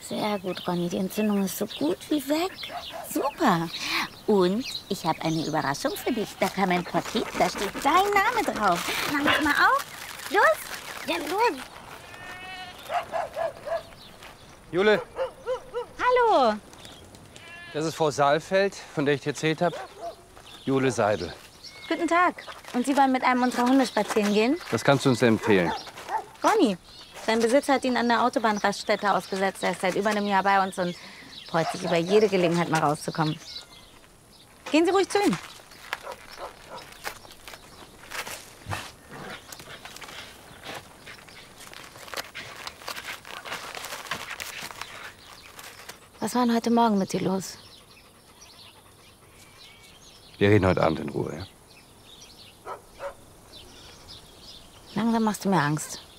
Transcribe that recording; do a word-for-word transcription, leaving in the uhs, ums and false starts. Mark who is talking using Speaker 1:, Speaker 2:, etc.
Speaker 1: Sehr gut, Ronny. Die Entzündung ist so gut wie weg. Super. Und ich habe eine Überraschung für dich. Da kam ein Paket, da steht dein Name drauf. Mach das mal auf. Los. Ja, los.
Speaker 2: Jule,
Speaker 1: Hallo.
Speaker 2: das ist Frau Saalfeld, von der ich dir erzählt habe. Jule Seidel.
Speaker 1: Guten Tag. Und Sie wollen mit einem unserer Hunde spazieren gehen?
Speaker 2: Das kannst du uns empfehlen.
Speaker 1: Ronny. Sein Besitzer hat ihn an der Autobahnraststätte ausgesetzt. Er ist seit über einem Jahr bei uns und freut sich über jede Gelegenheit, mal rauszukommen. Gehen Sie ruhig zu ihm. Was war denn heute Morgen mit dir los?
Speaker 2: Wir reden heute Abend in Ruhe. Ja?
Speaker 1: Langsam machst du mir Angst.